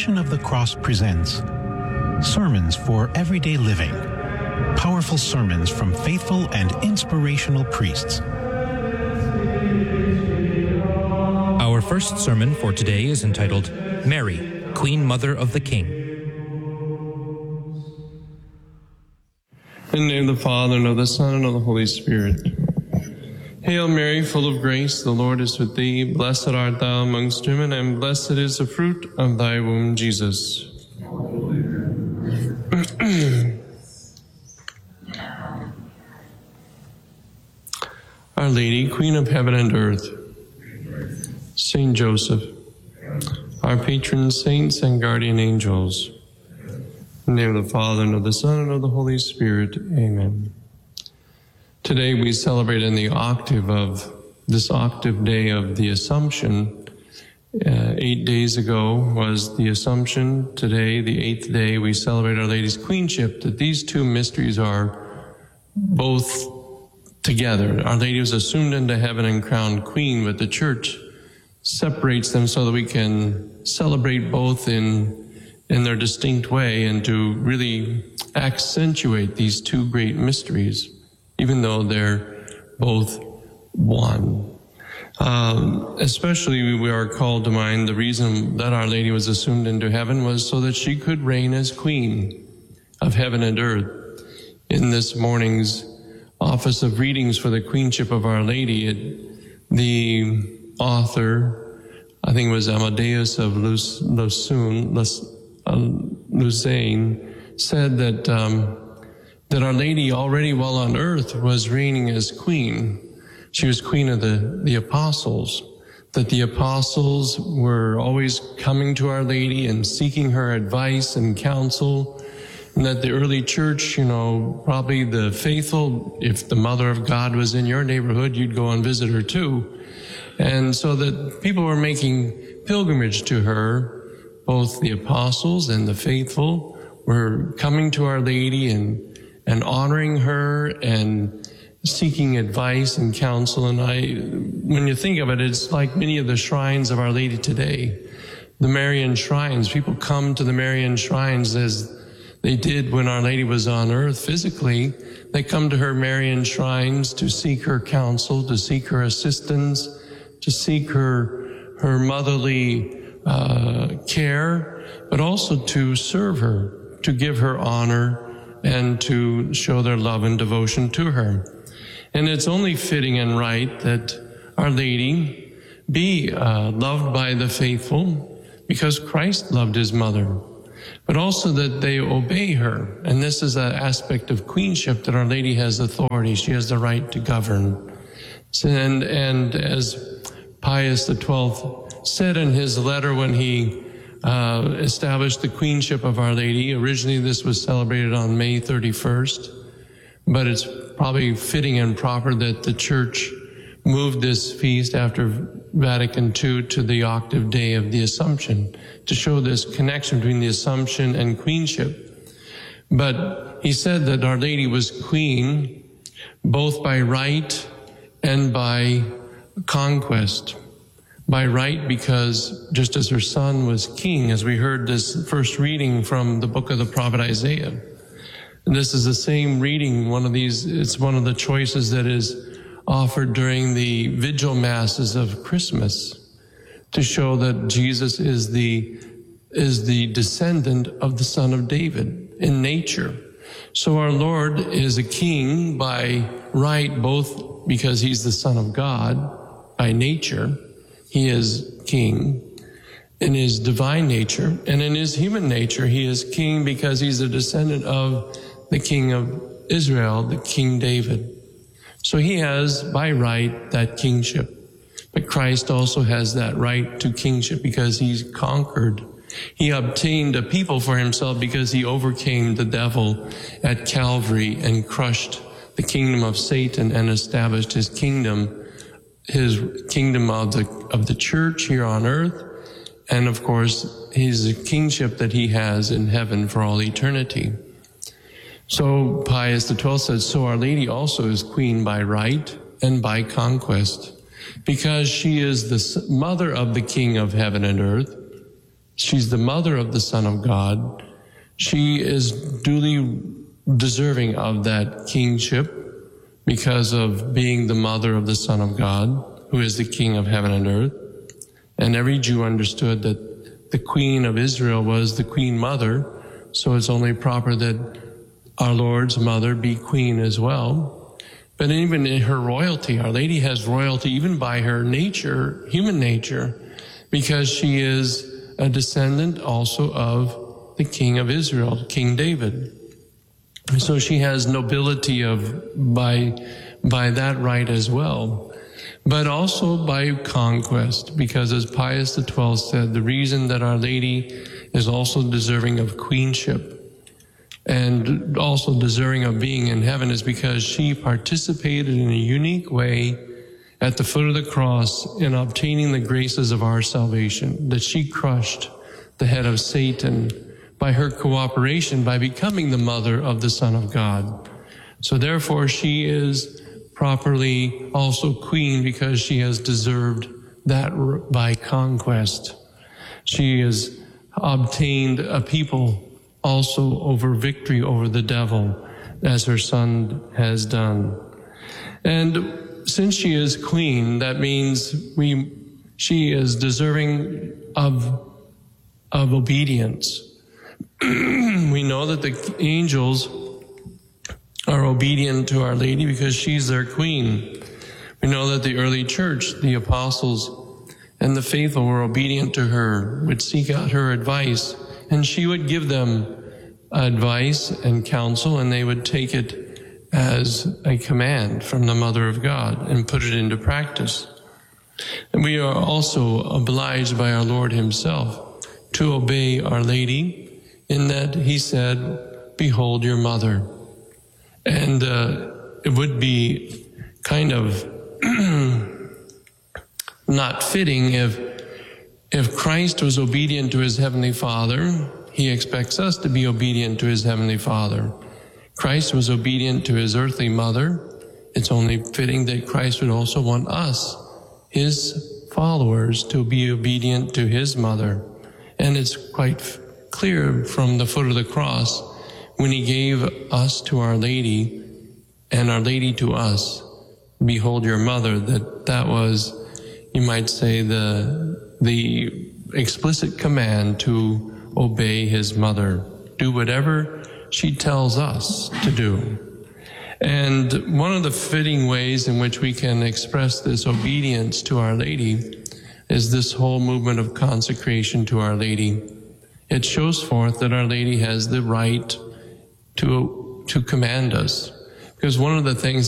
Passion of the Cross presents Sermons for Everyday Living. Powerful sermons from faithful and inspirational priests. Our first sermon for today is entitled, Mary, Queen Mother of the King. In the name of the Father, and of the Son, and of the Holy Spirit. Hail Mary, full of grace, the Lord is with thee. Blessed art thou amongst women, and blessed is the fruit of thy womb, Jesus. Our Lady, Queen of heaven and earth, Saint Joseph, our patron saints and guardian angels, in the name of the Father, and of the Son, and of the Holy Spirit. Amen. Today we celebrate in the octave of this octave day of the Assumption. 8 days ago was the Assumption. Today, the 8th day, we celebrate Our Lady's Queenship, that these two mysteries are both together. Our Lady was assumed into heaven and crowned Queen, but the Church separates them so that we can celebrate both in their distinct way and to really accentuate these two great mysteries, even though they're both one. Especially we are called to mind the reason that Our Lady was assumed into heaven was so that she could reign as Queen of heaven and earth. In this morning's office of readings for the Queenship of Our Lady, the author, I think it was Amadeus of Lausanne, said that Our Lady already while on earth was reigning as Queen. She was Queen of the Apostles, that the Apostles were always coming to Our Lady and seeking her advice and counsel, and that the early church, probably the faithful, if the Mother of God was in your neighborhood, you'd go and visit her too. And so that people were making pilgrimage to her, both the Apostles and the faithful were coming to Our Lady and honoring her and seeking advice and counsel. And when you think of it, it's like many of the shrines of Our Lady today. The Marian shrines, people come to the Marian shrines as they did when Our Lady was on earth physically. They come to her Marian shrines to seek her counsel, to seek her assistance, to seek her motherly care, but also to serve her, to give her honor, and to show their love and devotion to her. And it's only fitting and right that Our Lady be loved by the faithful because Christ loved his mother, but also that they obey her. And this is an aspect of queenship, that Our Lady has authority. She has the right to govern. And as Pius XII said in his letter when he established the queenship of Our Lady, originally this was celebrated on May 31st, but it's probably fitting and proper that the Church moved this feast after Vatican II to the octave day of the Assumption, to show this connection between the Assumption and queenship. But he said that Our Lady was queen both by right and by conquest. By right, because just as her son was king, as we heard this first reading from the book of the prophet Isaiah. And this is the same reading, it's one of the choices that is offered during the vigil masses of Christmas to show that Jesus is the descendant of the Son of David in nature. So our Lord is a king by right, both because he's the Son of God by nature. He is king in his divine nature, and in his human nature, he is king because he's a descendant of the King of Israel, the King David. So he has, by right, that kingship. But Christ also has that right to kingship because he's conquered. He obtained a people for himself because he overcame the devil at Calvary and crushed the kingdom of Satan and established his kingdom of the church here on earth, and of course his kingship that he has in heaven for all eternity. So Pius XII said, so Our Lady also is queen by right and by conquest, because she is the mother of the King of heaven and earth. she's the mother of the Son of God, she is duly deserving of that kingship because of being the mother of the Son of God, who is the King of heaven and earth. And every Jew understood that the Queen of Israel was the Queen Mother, so it's only proper that our Lord's mother be queen as well. But even in her royalty, Our Lady has royalty even by her nature, human nature, because she is a descendant also of the King of Israel, King David. So she has nobility by that right as well, but also by conquest, because as Pius XII said, the reason that Our Lady is also deserving of queenship and also deserving of being in heaven is because she participated in a unique way at the foot of the cross in obtaining the graces of our salvation, that she crushed the head of Satan by her cooperation, by becoming the mother of the Son of God. So therefore she is properly also queen because she has deserved that by conquest. She has obtained a people also over victory over the devil, as her Son has done. And since she is queen, that means she is deserving of obedience. We know that the angels are obedient to Our Lady because she's their queen. We know that the early church, the apostles and the faithful, were obedient to her, would seek out her advice, and she would give them advice and counsel, and they would take it as a command from the Mother of God and put it into practice. And we are also obliged by our Lord himself to obey Our Lady, in that he said, "Behold your mother." And it would be kind of not fitting if Christ was obedient to his Heavenly Father, he expects us to be obedient to his Heavenly Father. Christ was obedient to his earthly mother. It's only fitting that Christ would also want us, his followers, to be obedient to his mother. And it's quite clear from the foot of the cross, when he gave us to Our Lady and Our Lady to us, "Behold your mother," that was, you might say, the explicit command to obey his mother, do whatever she tells us to do. And one of the fitting ways in which we can express this obedience to Our Lady is this whole movement of consecration to Our Lady. It shows forth that Our Lady has the right to command us. Because one of the things